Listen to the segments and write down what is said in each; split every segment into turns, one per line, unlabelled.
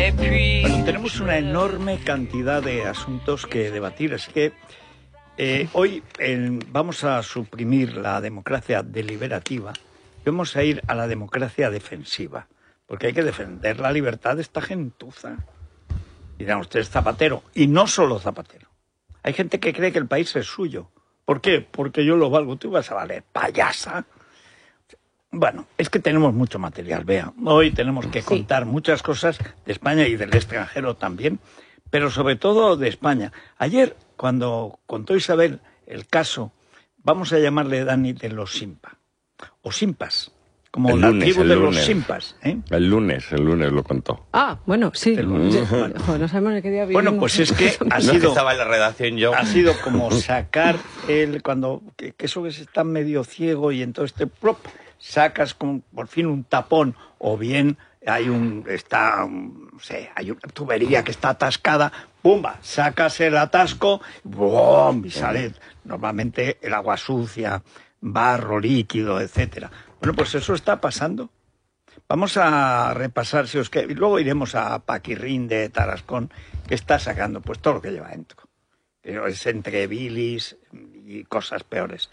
Bueno, tenemos una enorme cantidad de asuntos que debatir, así que hoy vamos a suprimir la democracia deliberativa y vamos a ir a la democracia defensiva, porque hay que defender la libertad de esta gentuza. Dirán ustedes, Zapatero, y no solo Zapatero. Hay gente que cree que el país es suyo. ¿Por qué? Porque yo lo valgo. Tú vas a valer, payasa. Bueno, es que tenemos mucho material, vea. Hoy tenemos que contar muchas cosas de España y del extranjero también, pero sobre todo de España. Ayer, cuando contó Isabel el caso, vamos a llamarle, Dani, de los Simpa, o Simpas, como la tribu de los Simpas.
El lunes lo contó.
Ah, bueno, sí.
Bueno,
no sabemos de qué día vivimos.
Bueno, pues es que ha
No,
sido...
que estaba en la redacción yo.
Ha sido como sacar que eso que se está medio ciego y entonces sacas por fin un tapón, o bien hay hay una tubería que está atascada, ¡pumba! Sacas el atasco, ¡bum! Y sale normalmente el agua sucia, barro líquido, etcétera. Bueno, pues eso está pasando. Vamos a repasar, y luego iremos a Paquirrín de Tarascón, que está sacando pues todo lo que lleva dentro. Es entre bilis y cosas peores.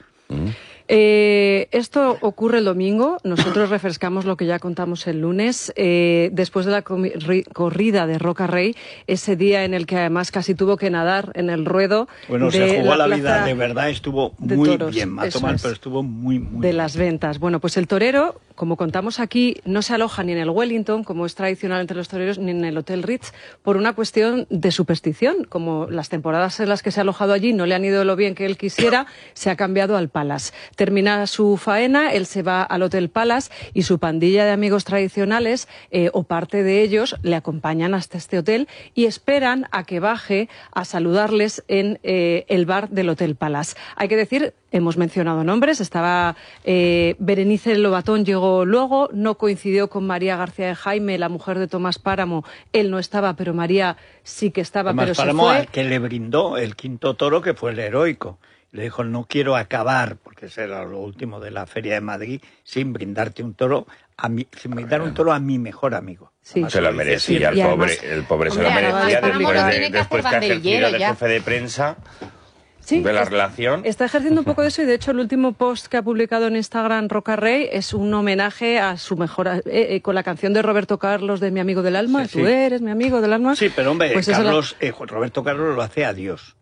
Esto ocurre el domingo. Nosotros refrescamos lo que ya contamos el lunes, después de la corrida de Roca Rey, ese día en el que además casi tuvo que nadar en el ruedo.
Bueno, se jugó la vida, de verdad, estuvo muy bien, mató mal, pero estuvo muy
de
bien.
Las Ventas. Bueno, pues el torero, como contamos aquí, no se aloja ni en el Wellington, como es tradicional entre los toreros, ni en el Hotel Ritz, por una cuestión de superstición. Como las temporadas en las que se ha alojado allí no le han ido lo bien que él quisiera, se ha cambiado al Palace. Termina su faena, él se va al Hotel Palace y su pandilla de amigos tradicionales, o parte de ellos, le acompañan hasta este hotel y esperan a que baje a saludarles en el bar del Hotel Palace. Hay que decir, hemos mencionado nombres, estaba Berenice Lobatón, llegó luego, no coincidió con María García de Jaime, la mujer de Tomás Páramo, él no estaba, pero María sí que estaba,
Tomás
pero
Páramo,
se fue.
al que le brindó el quinto toro, que fue el heroico. Le dijo, no quiero acabar, porque ese era lo último de la Feria de Madrid, sin brindarte un toro, sin brindar un toro a mi mejor amigo.
Sí.
Se lo merecía, el pobre se lo merecía después que ha ejercido de jefe de prensa.
Sí,
de la relación.
Está ejerciendo un poco de eso y de hecho el último post que ha publicado en Instagram Roca Rey es un homenaje a su mejor con la canción de Roberto Carlos de Mi amigo del alma.
Sí,
Tú eres mi amigo del alma.
Sí, pero hombre,
pues
Roberto Carlos lo hace a Dios.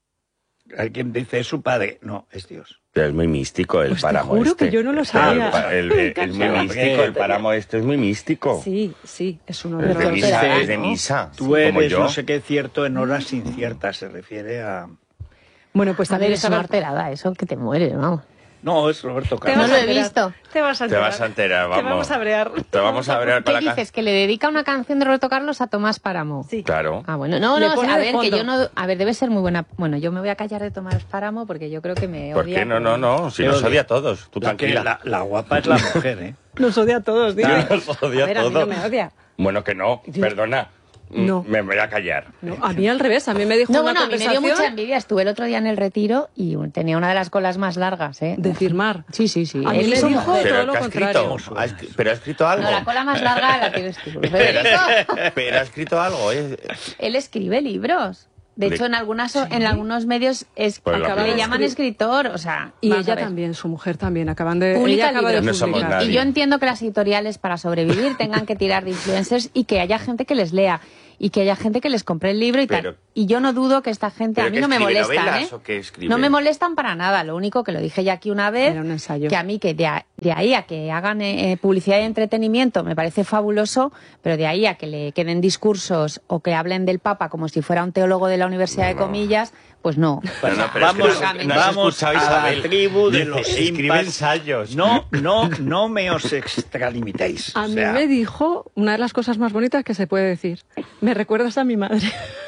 Hay quien dice es su padre. No, es Dios.
Pero es muy místico el
pues
páramo.
Te juro que yo no lo sabía.
Es muy místico, el páramo es muy místico.
Sí, es uno de
los... Es de
¿no?
misa.
Tú eres no sé qué cierto en horas inciertas, se refiere a...
Bueno, pues
también es una arterada eso, que te mueres, vamos.
No, es Roberto Carlos.
No lo he visto.
Te vas a
enterar, vamos.
Te vamos a brear.
Te vamos a brear con
¿Qué dices? ¿Que le dedica una canción de Roberto Carlos a Tomás Páramo?
Sí.
Claro.
Ah, bueno. No, a ver, que yo no... A ver, debe ser muy buena... Bueno, yo me voy a callar de Tomás Páramo porque yo creo que me odia.
¿Por qué? No. Si nos odia a todos. Tú tranquila.
La guapa es la mujer, ¿eh?
Nos odia a todos, digo.
Nos odia a todos.
A mí no me odia.
Bueno, que no. Perdona.
No.
Me voy a callar.
No, a mí al revés, a mí me dijo
no,
una
bueno,
conversación...
a mí me dio mucha envidia. Estuve el otro día en el Retiro y tenía una de las colas más largas, ¿eh?
De firmar.
Sí.
A mí me dijo todo lo
¿qué ha
contrario.
escrito? ¿Pero ha escrito algo?
No, la cola más larga la tienes tú.
Pero ha escrito algo,
Él escribe libros. De hecho, en algunos medios le llaman escritor, o sea...
Y ella también, su mujer también, acaban de
publicar
publicar.
No somos nadie.
Y yo entiendo que las editoriales, para sobrevivir, tengan que tirar de influencers y que haya gente que les lea. Y que haya gente que les compre el libro y tal. Y yo no dudo que esta gente, a mí no me molestan, ¿eh?
¿O qué escribe?
No me molestan para nada. Lo único que lo dije ya aquí una vez,
era un ensayo.
que a mí que de ahí a que hagan publicidad y entretenimiento me parece fabuloso, pero de ahí a que le queden discursos o que hablen del Papa como si fuera un teólogo de la Universidad de Comillas, pues no.
Bueno, vamos a la tribu de los
escribe ensayos.
No me os extralimitéis.
A mí me dijo una de las cosas más bonitas que se puede decir. Me recuerdas a mi madre.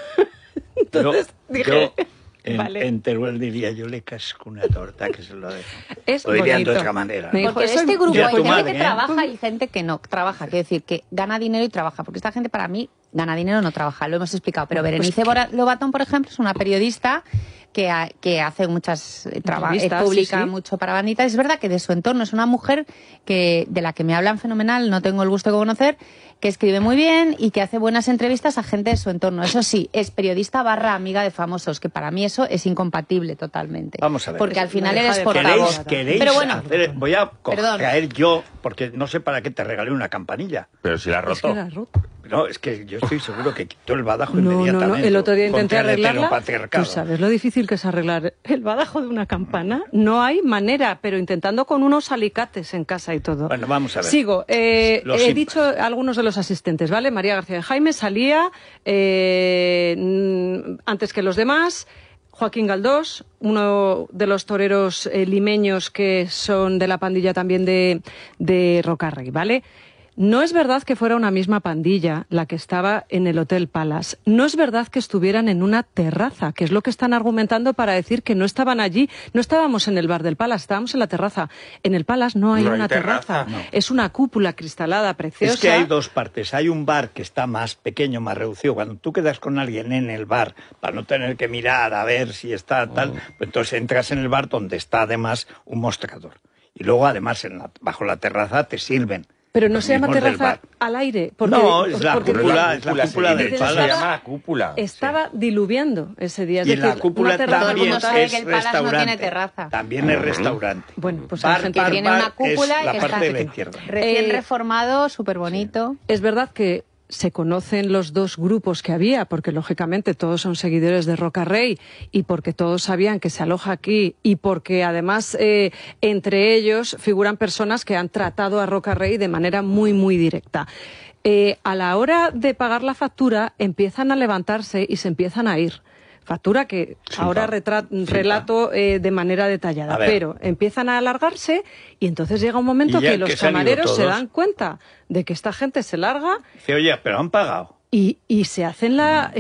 Entonces dije...
En Teruel diría, yo le casco una torta que se lo dejo.
Lo
dirían de otra manera.
Porque en este grupo hay gente que trabaja y gente que no trabaja. Quiero decir, que gana dinero y trabaja. Porque esta gente, para mí, gana dinero o no trabaja. Lo hemos explicado. Pero Berenice Lobatón, por ejemplo, es una periodista que hace muchas publica mucho para Banditas. Es verdad que de su entorno es una mujer de la que me hablan fenomenal, no tengo el gusto de conocer, que escribe muy bien y que hace buenas entrevistas a gente de su entorno. Eso sí, es periodista / amiga de famosos, que para mí eso es incompatible totalmente.
Vamos a ver.
Porque al final eres portavoz.
Pero bueno, voy a caer yo, porque no sé para qué te regalé una campanilla.
Pero si la has roto.
Es que la has roto.
No, es que yo estoy seguro que quitó el badajo inmediatamente.
No. El otro día intenté arreglarla.
¿Tú
sabes lo difícil que es arreglar el badajo de una campana? No hay manera, pero intentando con unos alicates en casa y todo.
Bueno, vamos a ver.
Sigo. He dicho algunos de los asistentes, ¿vale? María García de Jaime salía antes que los demás. Joaquín Galdós, uno de los toreros limeños que son de la pandilla también de Rocarrey, ¿vale? No es verdad que fuera una misma pandilla la que estaba en el Hotel Palace. No es verdad que estuvieran en una terraza, que es lo que están argumentando para decir que no estaban allí. No estábamos en el bar del Palace, estábamos en la terraza. En el Palace no hay una terraza. No. Es una cúpula cristalada preciosa.
Es que hay dos partes. Hay un bar que está más pequeño, más reducido. Cuando tú quedas con alguien en el bar, para no tener que mirar a ver si está tal, pues entonces entras en el bar donde está además un mostrador. Y luego además bajo la terraza te sirven.
Pero no se llama terraza al aire. Porque,
no, es la cúpula del Palace.
Se llama la cúpula.
Estaba diluviando ese día.
Y en la cúpula también es restaurante.
No tiene terraza.
También es restaurante.
Bueno, pues
que tiene una cúpula y que está
de la izquierda.
Recién reformado, súper bonito.
Sí. Es verdad que se conocen los dos grupos que había, porque lógicamente todos son seguidores de Rocarrey y porque todos sabían que se aloja aquí y porque además entre ellos figuran personas que han tratado a Rocarrey de manera muy, muy directa. A la hora de pagar la factura empiezan a levantarse y se empiezan a ir. Factura que ahora relato de manera detallada, pero empiezan a alargarse y entonces llega un momento que los camareros se dan cuenta de que esta gente se larga.
Dice, oye, pero han pagado.
Y se hacen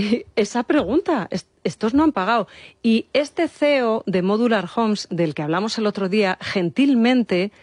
esa pregunta. Estos no han pagado. Y este CEO de Modular Homes, del que hablamos el otro día, gentilmente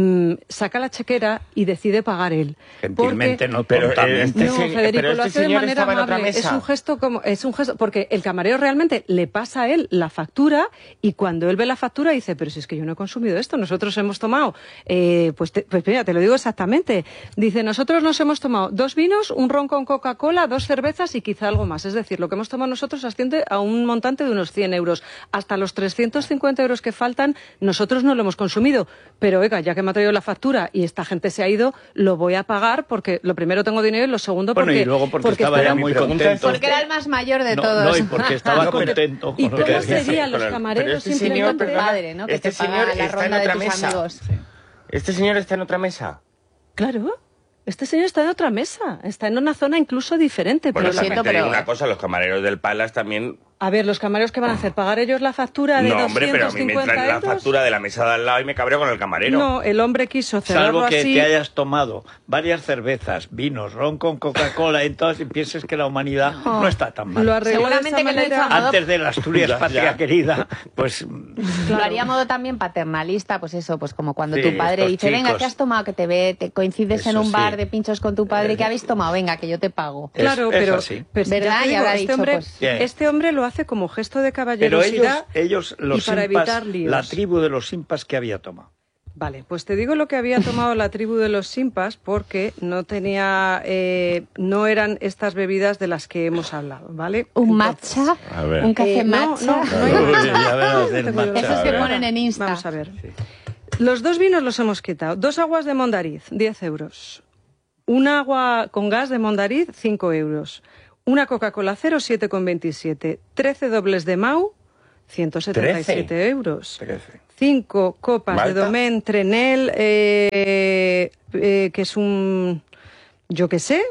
saca la chequera y decide pagar él.
Gentilmente,
porque,
no, pero
Federico, lo hace de manera amable. Es un gesto porque el camarero realmente le pasa a él la factura y cuando él ve la factura dice, pero si es que yo no he consumido esto, nosotros hemos tomado, pues mira, te lo digo exactamente. Dice, nosotros nos hemos tomado 2 vinos, un ron con Coca-Cola, 2 cervezas y quizá algo más. Es decir, lo que hemos tomado nosotros asciende a un montante de unos 100 euros. Hasta los 350 euros que faltan, nosotros no lo hemos consumido. Pero oiga, ya que me ha traído la factura y esta gente se ha ido, lo voy a pagar porque lo primero tengo dinero y lo segundo porque...
Bueno, y luego porque estaba ya muy contento.
Porque era el más mayor de todos.
No, y porque estaba contento.
¿Y cómo serían los camareros simplemente?
Padre, ¿no? Que te paga la ronda de tus amigos.
¿Este señor está en otra mesa?
Claro. Este señor está en otra mesa. Está en una zona incluso diferente.
Bueno, pero te digo una cosa, los camareros del Palace también...
A ver, ¿los camareros qué van a hacer? ¿Pagar ellos la factura de 250 euros?
No, hombre, pero a mí me traen la factura de la mesa de al lado y me cabreo con el camarero.
No, el hombre quiso cerrarlo
así. Salvo que
así.
te hayas tomado varias cervezas, vinos, ron con Coca-Cola y todo, y pienses que la humanidad no está tan mal.
Lo arregló
seguramente
de esa manera.
Antes de la Asturias patria querida, pues...
Lo haría a modo también paternalista, pues eso, pues como cuando tu padre dice, venga, ¿qué has tomado? Que te coincides en un bar de pinchos con tu padre, ¿qué habéis tomado? Venga, que yo te pago.
Claro, pero
¿verdad? Y habrá dicho,
este hombre lo hace como gesto de caballerosidad.
Pero ellos los
y para
simpas,
evitar líos.
la tribu de los simpas que había tomado.
Vale, pues te digo lo que había tomado la tribu de los simpas porque no tenía, no eran estas bebidas de las que hemos hablado, ¿vale?
¿Un matcha? ¿Un café matcha?
No hay
matcha.
Esos que ponen en Insta.
Vamos a ver. Sí. Los 2 vinos los hemos quitado. 2 aguas de Mondariz, 10 euros. Un agua con gas de Mondariz, 5 euros. Una Coca-Cola 0, 7,27. 13 dobles de Mau, 177 euros.
13.
5 copas
Malta.
de Domaine Trenel, que es un, yo qué sé,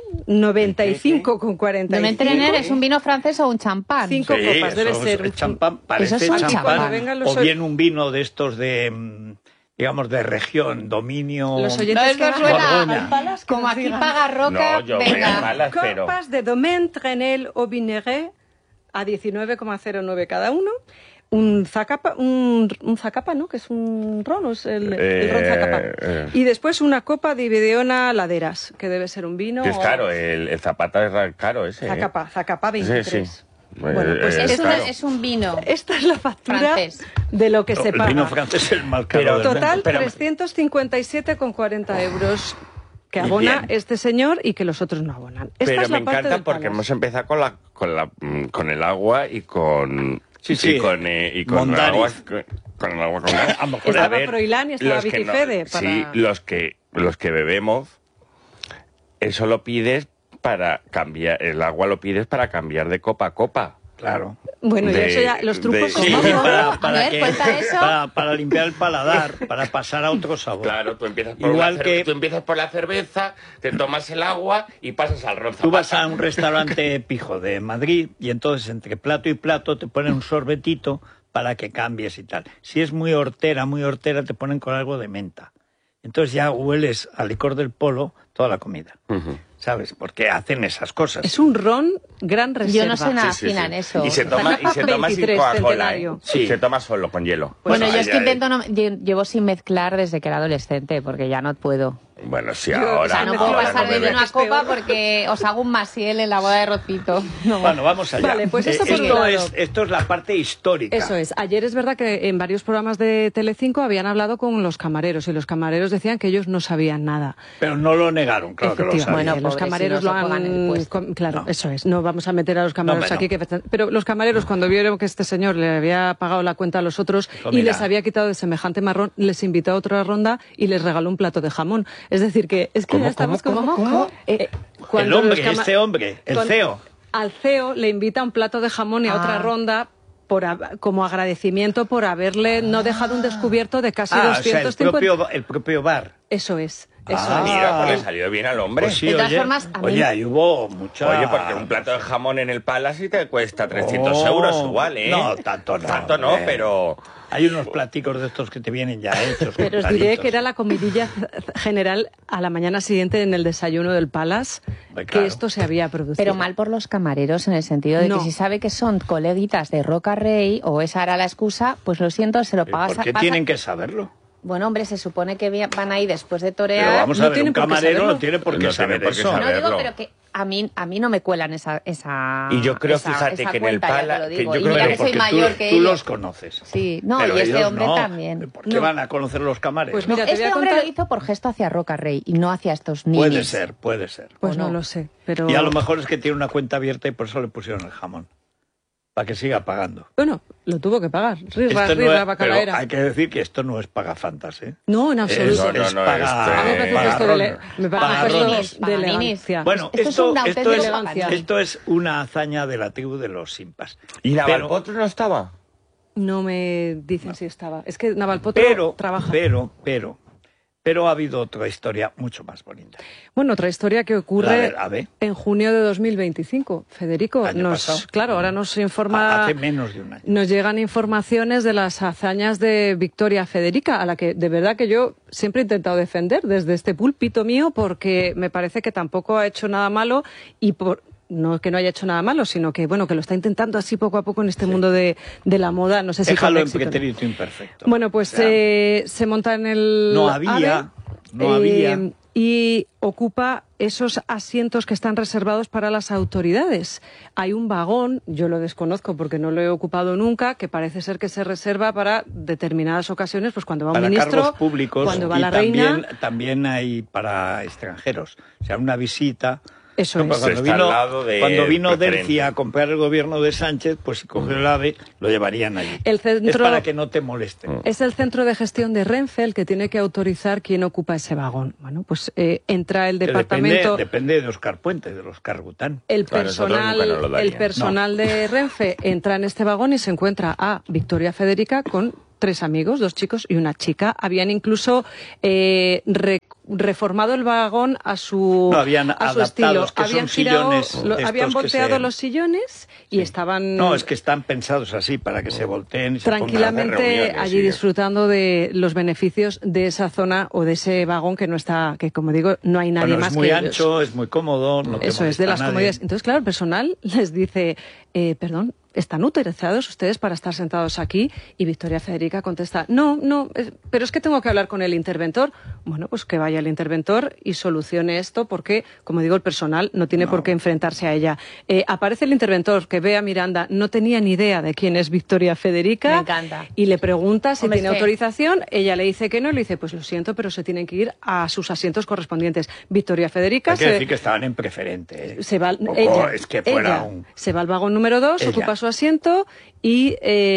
95,45.
Domaine Trenel es un vino francés o un champán.
5 copas, debe ser.
Champán, parece
Eso es un
champán. O bien un vino de estos de... digamos, de región, dominio...
Los oyentes que van
al Palace, como aquí paga Roca,
no, yo
venga.
Malas, pero...
Copas de Domaine Trenel au Vinairet a 19,09 cada uno. Un zacapa, ¿no? Que es un ron, ¿o es el ron zacapa? Y después una copa de Videona Laderas, que debe ser un vino...
Que es caro, el Zapata es caro ese.
Zacapa 23.
Sí.
Bueno, pues
es un vino.
Esta es la factura
francés
de lo que se paga.
El vino francés es el más caro.
Total, 357,40 euros que abona este señor y que los otros no abonan.
Pero me encanta porque hemos empezado con el agua y con... con el agua... Con el agua
estaba Froilán y estaba Vitifede.
Sí, los que bebemos, eso lo pides para cambiar, el agua lo pides para cambiar de copa a copa.
Claro.
Bueno, y eso ya, los trucos
para limpiar el paladar, para pasar a otro sabor.
Claro, tú empiezas por la cerveza, te tomas el agua y pasas al ron.
Tú vas a un restaurante pijo de Madrid y entonces entre plato y plato te ponen un sorbetito para que cambies y tal. Si es muy hortera, te ponen con algo de menta. Entonces ya hueles al licor del polo toda la comida. ¿Sabes? Porque hacen esas cosas.
Es un ron gran reserva.
Yo no sé nada fina en eso.
Y se toma sin Coca-Cola, se toma solo con hielo.
Bueno, yo es que llevo sin mezclar desde que era adolescente, porque ya no puedo.
Bueno, sí, ahora...
O sea, no puedo pasar de vino a copa porque os hago un masiel en la boda de Rocito. No.
Bueno, vamos allá.
Vale, pues esto
es la parte histórica.
Eso es. Ayer es verdad que en varios programas de Telecinco habían hablado con los camareros y los camareros decían que ellos no sabían nada.
Pero no lo negaron, claro que lo sabían.
Bueno, los camareros lo han... Claro, eso es. No vamos a meter a los camareros aquí. Pero los camareros, cuando vieron que este señor le había pagado la cuenta a los otros y les había quitado de semejante marrón, les invitó a otra ronda y les regaló un plato de jamón. Es decir, que ya estamos como...
El hombre, el CEO.
Al CEO le invita un plato de jamón y a otra ronda como agradecimiento por haberle no dejado un descubierto de casi 250...
el propio bar.
Eso es.
Mira, pues le salió bien al hombre.
Pues sí, de todas formas,
ahí hubo mucha...
Oye, porque un plato de jamón en el Palace y te cuesta 300 euros igual, ¿eh?
No, tanto no,
pero...
Hay unos platicos de estos que te vienen ya hechos.
Pero os diré que era la comidilla general a la mañana siguiente en el desayuno del Palace, que esto se había producido.
Pero mal por los camareros en el sentido de que si sabe que son coleguitas de Roca Rey o esa era la excusa, pues lo siento, se lo pagas.
¿Por qué tienen que saberlo?
Bueno, hombre, se supone que van ahí después de torear.
Pero vamos a ver, un camarero no tiene por qué saber eso.
No digo, pero que a mí no me cuelan esa
y yo creo, fíjate, que en el
Palace... Y mira que soy mayor que
tú los conoces.
Sí, no, y este hombre también.
¿Por qué van a conocer los camareros?
Pues mira,
este hombre lo hizo por gesto hacia Roca Rey y no hacia estos niños.
Puede ser.
Pues no lo sé, pero...
Y a lo mejor es que tiene una cuenta abierta y por eso le pusieron el jamón. Para que siga pagando.
Bueno, lo tuvo que pagar. Rirra,
pero hay que decir que esto no es pagafantas, ¿eh?
No, en absoluto.
Es paga...
Me parece de elegancia.
Bueno, esto es una hazaña de la tribu de los simpas.
¿Y Navalpotro no estaba?
No me dicen si estaba. Es que Navalpotro trabaja.
Pero ha habido otra historia mucho más bonita.
Bueno, otra historia que ocurre en junio de 2025. Federico, ahora nos informa...
Hace menos de un año.
Nos llegan informaciones de las hazañas de Victoria Federica, a la que de verdad que yo siempre he intentado defender desde este púlpito mío, porque me parece que tampoco ha hecho nada malo y no que no haya hecho nada malo, sino que bueno, que lo está intentando así poco a poco en este mundo de la moda. No sé si
déjalo en pretérito imperfecto.
Bueno, pues se monta en el
no había
y ocupa esos asientos que están reservados para las autoridades. Hay un vagón, yo lo desconozco porque no lo he ocupado nunca, que parece ser que se reserva para determinadas ocasiones, pues cuando va un ministro,
cargos públicos,
cuando va la reina.
También hay para extranjeros, o sea, una visita.
Eso es.
Cuando vino Dercia a comprar el gobierno de Sánchez, pues si cogió el AVE, lo llevarían allí. Es para que no te molesten.
Es el centro de gestión de Renfe el que tiene que autorizar quién ocupa ese vagón. Bueno, pues entra el departamento...
Depende de Óscar Puente, de los Cargután.
El personal de Renfe entra en este vagón y se encuentra a Victoria Federica con 3 amigos, 2 chicos y una chica. Habían incluso reformado el vagón a su estilo. Habían volteado los sillones y estaban...
No, es que están pensados así para que se volteen y
tranquilamente allí disfrutando de los beneficios de esa zona o de ese vagón que no está, que como digo, no hay nadie más que ellos.
Es muy ancho, es muy cómodo.
Eso es, de las comodidades. Entonces, claro, el personal les dice, perdón, ¿están autorizados ustedes para estar sentados aquí? Y Victoria Federica contesta, no, pero es que tengo que hablar con el interventor. Bueno, pues que vaya el interventor y solucione esto porque, como digo, el personal no tiene por qué enfrentarse a ella. Aparece el interventor que ve a Miranda, no tenía ni idea de quién es Victoria Federica.
Me encanta.
Y le pregunta si
Hombre,
tiene autorización. Ella le dice que no y le dice, pues lo siento, pero se tienen que ir a sus asientos correspondientes. Victoria Federica...
Hay que decir que estaban en preferente.
Se va,
ella
se va al vagón número 2,
Ella.
ocupa su asiento y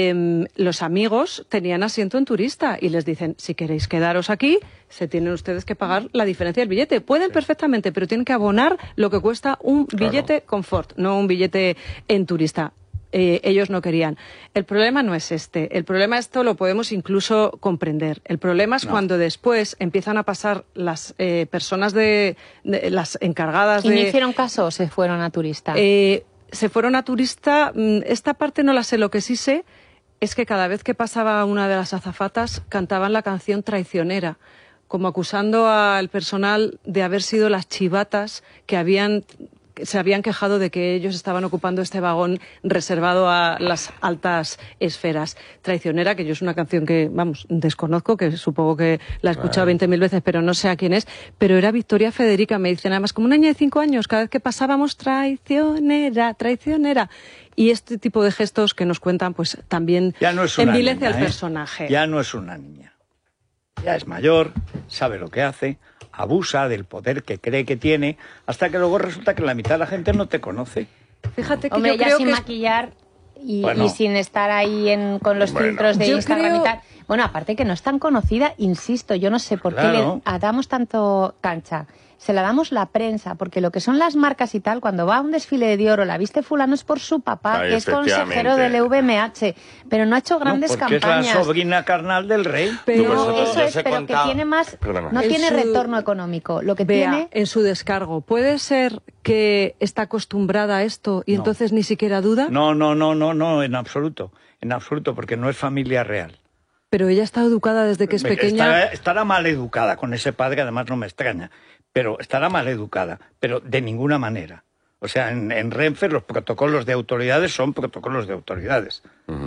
los amigos tenían asiento en turista y les dicen, si queréis quedaros aquí, se tienen ustedes que pagar la diferencia del billete. Pueden perfectamente, pero tienen que abonar lo que cuesta un billete confort, no un billete en turista. Ellos no querían. El problema no es este. El problema, esto lo podemos incluso comprender. El problema es cuando después empiezan a pasar las personas las encargadas
¿Y
de...
no hicieron caso o se fueron a turista?
Se fueron a turista. Esta parte no la sé. Lo que sí sé es que cada vez que pasaba una de las azafatas cantaban la canción Traicionera, como acusando al personal de haber sido las chivatas que se habían quejado de que ellos estaban ocupando este vagón reservado a las altas esferas. Traicionera, que yo es una canción que, vamos, desconozco, que supongo que la he escuchado 20.000 veces, pero no sé a quién es, pero era Victoria Federica, me dicen, además, como una niña de 5 años, cada vez que pasábamos, traicionera, traicionera. Y este tipo de gestos que nos cuentan, pues también
Ya no es una
envilece
niña,
al personaje.
Ya no es una niña. Ya es mayor, sabe lo que hace, abusa del poder que cree que tiene, hasta que luego resulta que la mitad de la gente no te conoce.
Fíjate que
Hombre,
yo
ya
creo
sin
que...
maquillar y
Bueno.
sin estar ahí con los filtros de
Yo
Instagram
creo-
y tal. Bueno, aparte que no es tan conocida, insisto, yo no sé por qué
Claro.
le damos tanto cancha. Se la damos la prensa, porque lo que son las marcas y tal, cuando va a un desfile de Dior o la viste fulano es por su papá,
Ay,
que es consejero
efectivamente.
del VMH, pero no ha hecho grandes
porque
campañas.
es la sobrina carnal del rey.
Pero-
No,
vosotros
eso
ya
es,
os he
pero
contado-
que tiene más,
Perdona.
no
En
tiene
su-
retorno económico. Lo que
Vea,
tiene,
en su descargo, ¿puede ser que está acostumbrada a esto y
No.
entonces ni siquiera duda?
No, en absoluto, porque no es familia real.
Pero ella ha estado educada desde que es pequeña.
Estará mal educada con ese padre, además no me extraña, pero estará mal educada, pero de ninguna manera. O sea, en Renfe los protocolos de autoridades son protocolos de autoridades.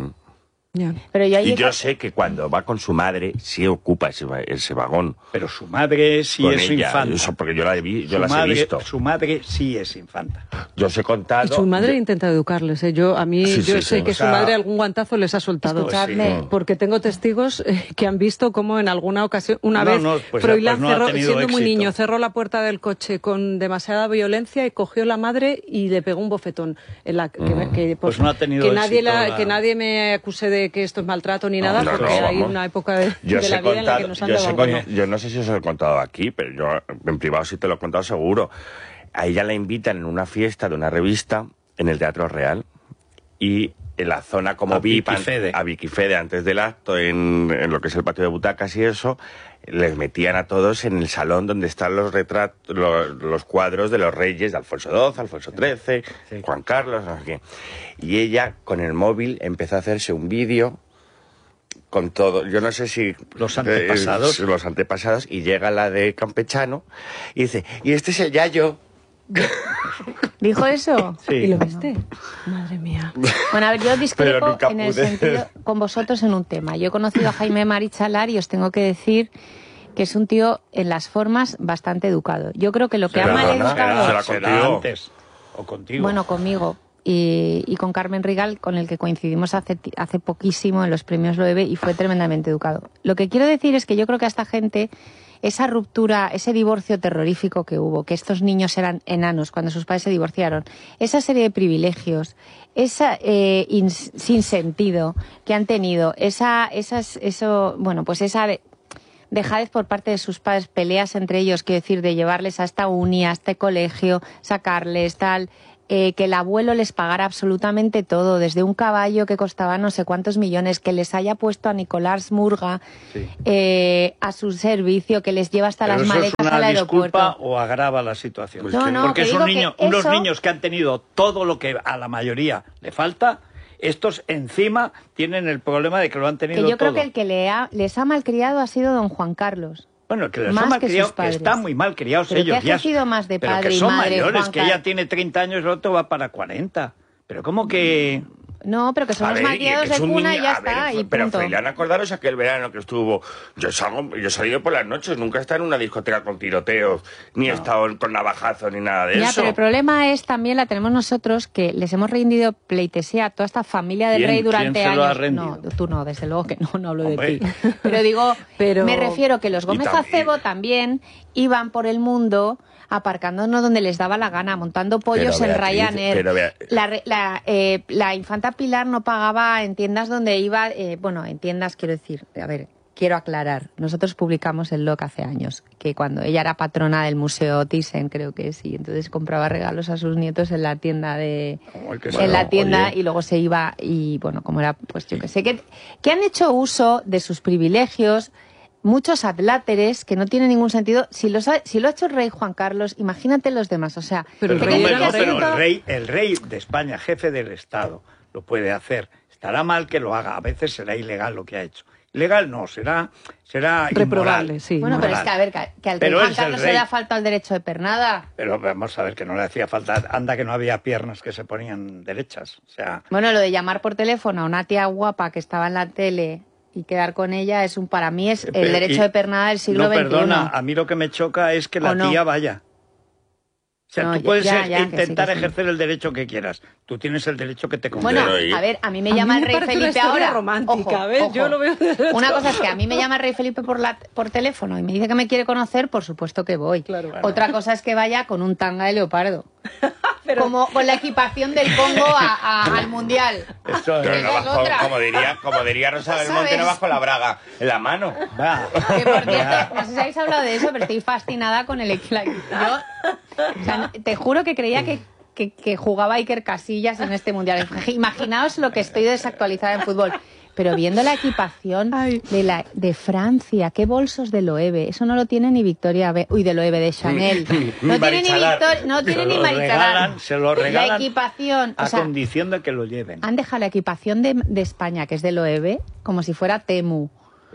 Ya.
pero yo ahí
Y yo sé que cuando va con su madre, sí ocupa ese vagón.
Pero su madre sí
Con
es
ella.
infanta.
Eso porque yo las he
madre,
visto.
Su madre sí es infanta.
Yo os he
Y
contado...
su madre intenta educarles. Yo
Sí,
sé
sí,
que
o
su
sea,
madre algún guantazo les ha soltado.
escuchadme,
sí.
Porque tengo testigos que han visto cómo en alguna ocasión, una
No,
vez,
no, pues
Froilán
no ha
cerró,
tenido
siendo muy
éxito.
niño, cerró la puerta del coche con demasiada violencia y cogió la madre y le pegó un bofetón. En la,
Pues no ha tenido
que nadie
éxito
que nadie me acuse de que esto es maltrato ni nada,
No,
porque
no,
hay
vamos.
una época de
Yo
la
os he
vida en la que
contado-
nos han
yo os
dado
he
alguno.
con- yo no sé si os lo he contado aquí, pero yo en privado sí te lo he contado seguro. A ella la invitan en una fiesta de una revista en el Teatro Real y en la zona como
A
VIP,
Vicky Fede.
a Vicky Fede antes del acto, en lo que es el patio de butacas y eso, les metían a todos en el salón donde están los retratos, los cuadros de los reyes de Alfonso XII, Alfonso XIII,
Sí.
Juan Carlos, no sé qué. Y ella con el móvil empezó a hacerse un vídeo con todo, yo no sé si...
Los antepasados.
los antepasados, y llega la de Campechano y dice, y este es el Yayo.
¿dijo eso?
Sí.
¿Y lo viste? Madre mía.
Bueno, a ver, yo
Pero
discrepo
nunca
en el
pude.
sentido con vosotros en un tema. Yo he conocido a Jaime Marichalar y os tengo que decir que es un tío en las formas bastante educado. Yo creo que lo que ha
Será,
maleducado...
será
será
contigo.
antes o contigo.
Bueno, conmigo y con Carmen Rigal, con el que coincidimos hace poquísimo en los premios Loewe y fue tremendamente educado. Lo que quiero decir es que yo creo que a esta gente, esa ruptura, ese divorcio terrorífico que hubo, que estos niños eran enanos cuando sus padres se divorciaron, esa serie de privilegios, esa sinsentido que han tenido, esa dejadez por parte de sus padres, peleas entre ellos, quiero decir, de llevarles a esta uni, a este colegio, sacarles tal, que el abuelo les pagara absolutamente todo, desde un caballo que costaba no sé cuántos millones, que les haya puesto a Nicolás Murga a su servicio, que les lleva hasta
Pero
las
eso
maletas
es una
al
disculpa
aeropuerto.
o agrava la situación.
Pues No, que no,
porque
que
es
digo
un
que
niño, unos
eso-
niños que han tenido todo lo que a la mayoría le falta, estos encima tienen el problema de que lo han tenido
Que yo creo
todo.
que el que les ha malcriado ha sido don Juan Carlos.
Bueno, que les
más
ha mal
que
criado,
sus padres.
están muy mal criados
Pero
ellos.
que ha ejercido más de
pero
padre
que
y
son
madre,
mayores,
Juan
que ella
Carlos.
tiene 30 años y el otro va para 40. Pero ¿cómo que...?
No, pero que somos malcriados de cuna y ya está, y
pero
punto.
Froilán, acordaros aquel verano que estuvo... Yo he salido por las noches, nunca he estado en una discoteca con tiroteos, ni he estado con navajazos, ni nada de
Ya,
eso.
pero el problema es también la tenemos nosotros, que les hemos rendido pleitesía a toda esta familia del rey durante
¿Quién se lo ha
años.
rendido?
No, tú no, desde luego que no hablo
Hombre.
de ti. Pero digo,
Pero-
me refiero que los Gómez
también-
Acebo también iban por el mundo aparcándonos donde les daba la gana, montando pollos
Pero,
en
Beatriz,
Ryanair.
pero,
La infanta Pilar no pagaba en tiendas donde iba, bueno, en tiendas quiero decir, a ver, quiero aclarar, nosotros publicamos el blog hace años, que cuando ella era patrona del Museo Thyssen, creo que sí, entonces compraba regalos a sus nietos en la tienda
Oye.
y luego se iba y bueno, como era, pues yo que sé, que han hecho uso de sus privilegios muchos adláteres que no tienen ningún sentido. Si lo ha hecho el rey Juan Carlos, imagínate los demás, o sea...
Pero el
Pero,
rey
no,
era
no,
el
pero
rey.
el rey de España, jefe del Estado, lo puede hacer. Estará mal que lo haga, a veces será ilegal lo que ha hecho. Ilegal no, será
Reprobable,
inmoral.
sí.
Bueno, pero
Inmoral.
es que a ver, que al rey
Pero
Juan
es el
Carlos se
rey.
le ha faltado el derecho de pernada.
Pero vamos a ver que no le hacía falta, anda que no había piernas que se ponían derechas. O sea,
Bueno, lo de llamar por teléfono a una tía guapa que estaba en la tele y quedar con ella es para mí es el derecho de pernada del siglo
no,
XXI.
perdona, a mí lo que me choca es que la
¿O no?
tía vaya. O sea,
No,
tú puedes
ya, que sí,
intentar
que sí.
ejercer el derecho que quieras. Tú tienes el derecho que te conviene.
Bueno,
Pero,
a ver, a mí me
A
llama
mí
el
me
rey
parece una
Felipe
historia
ahora.
romántica, ¿ves? Yo lo veo de
Una
otro.
cosa es que a mí me llama el rey Felipe por teléfono y me dice que me quiere conocer, por supuesto que voy.
Claro.
Otra cosa es que vaya con un tanga de leopardo. Como con la equipación del Congo al Mundial.
Esto
Pero
es-
no
Esa es
bajo,
otra.
como diría Rosa
¿Sabes?
Belmonte, no bajo la braga, en la mano.
Va.
Que por cierto, no sé si habéis hablado de eso, pero estoy fascinada con yo, o sea, te juro que creía que jugaba Iker Casillas en este mundial. Imaginaos lo que estoy desactualizada en fútbol. Pero viendo la equipación
Ay.
de Francia, qué bolsos de Loewe, eso no lo tiene ni Victoria de Loewe, de Chanel. No tiene ni
Marichalar.
Victoria, no tiene ni Marichalar.
Se lo regalan
La equipación,
a
o sea,
condición de que lo lleven.
han dejado la equipación de España, que es de Loewe, como si fuera Temu.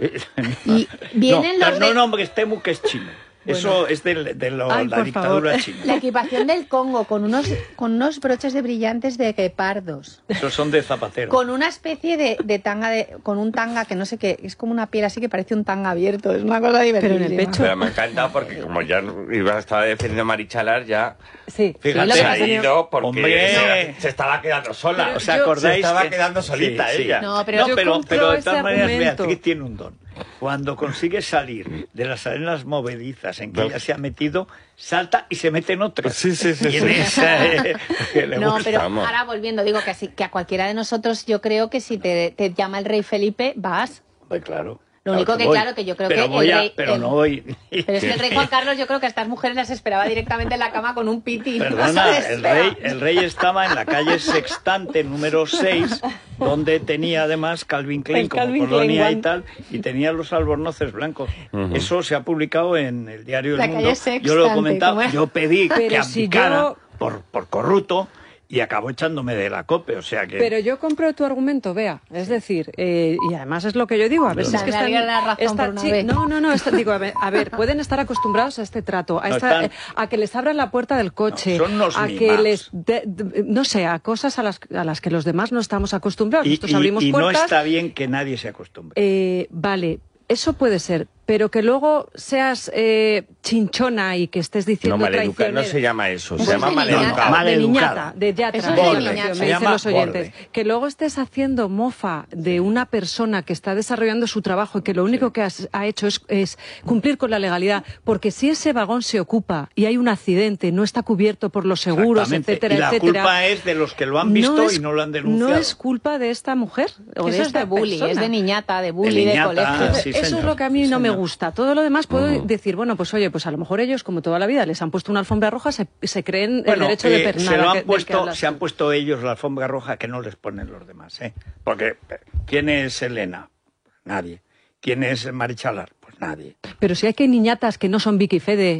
Y vienen
no,
los de...
no, que es chino. Eso es de
Ay,
la
por
dictadura
favor.
china.
La equipación del Congo con unos broches de brillantes de guepardos,
Esos son de Zapatero.
con una especie de tanga con un tanga que no sé qué, es como una piel así que parece un tanga abierto, es una cosa divertida.
Pero en el pecho.
Pero me ha encantado porque como ya estaba defendiendo a Marichalar, ya
Sí.
Fíjate,
lo
se
que
ha
pasa es
ido porque
Hombre.
se estaba quedando sola.
¿Os acordáis?
Se estaba
que-
quedando solita
Sí,
ella.
No, pero
yo
pero
compro
de
ese
todas maneras
argumento.
Beatriz tiene un don. Cuando consigue salir de las arenas movedizas en que ella se ha metido, salta y se mete en otras.
Sí, sí, sí,
Y en
sí.
esa, que le
No,
gusta.
pero
Vamos.
ahora volviendo, digo que a cualquiera de nosotros yo creo que si te llama el rey Felipe, vas.
Pues claro.
Lo único que,
voy.
claro, que yo creo
Pero
que
voy
el
a-
rey-
Pero
el-
no voy.
Pero es que el rey Juan Carlos yo creo que a estas mujeres las esperaba directamente en la cama con un piti.
Perdona,
¿sabes?
el rey estaba en la calle Sextante número 6, donde tenía además Calvin Klein
El
como
Calvin
colonia
Klein
y tal, y tenía los albornoces blancos. Eso se ha publicado en el diario
La
El Mundo.
calle Sextante,
Yo lo he comentado,
¿cómo es?
yo pedí que
Pero si
abdicara
yo-
por corrupto y acabó echándome de la COPE, o sea que...
Pero yo compro tu argumento, Bea. Es decir, y además es lo que yo digo, a ver si es que
Dale
están...
la razón por una vez.
No, digo, a ver, pueden estar acostumbrados a este trato,
No, están-
a que les abran la puerta del coche,
No, son unos
a que
mimados.
les... no sé, a cosas a las que los demás no estamos acostumbrados.
y
Nosotros abrimos
y no
puertas...
está bien que nadie se acostumbre.
Vale, eso puede ser, pero que luego seas chinchona y que estés diciendo
No, maleduca, no
traicionera.
se llama eso,
Eso
se
es
llama
de
maleducado.
niñata.
Mal
de
educada.
niñata, de yatra,
Eso es de
borde,
niñata.
me
Se
dicen
llama
los oyentes.
borde.
Que luego estés haciendo mofa de una persona que está desarrollando su trabajo y que lo único que ha hecho es cumplir con la legalidad, porque si ese vagón se ocupa y hay un accidente, no está cubierto por los seguros,
Exactamente.
etcétera,
y la
etcétera.
culpa es de los que lo han visto
es-
y no lo han denunciado.
No es culpa de esta mujer o
Eso
de
es
esta
de bully,
persona.
es de niñata, de bully, de
niñata,
colegio.
sí,
Eso
señor.
es lo que a mí
Sí,
no me
señor.
gusta. Todo lo demás puedo decir, bueno, pues oye, pues a lo mejor ellos, como toda la vida, les han puesto una alfombra roja, se creen el derecho de pernada.
se lo han
del que
puesto,
hablas
se han
tú.
puesto ellos la alfombra roja que no les ponen los demás, ¿eh? Porque ¿quién es Elena? Nadie. ¿Quién es Marichalar? Pues nadie.
Pero si hay que niñatas que no son Vicky Fede